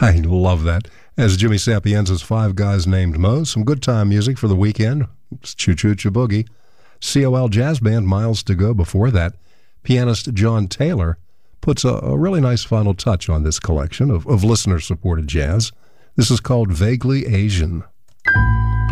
I love that. As Jimmy Sapienza's Five Guys Named Mo, some good time music for the weekend. It's Choo Choo Choo Boogie. COL Jazz Band, Miles to Go before that. Pianist John Taylor puts a really nice final touch on this collection of listener-supported jazz. This is called Vaguely Asian.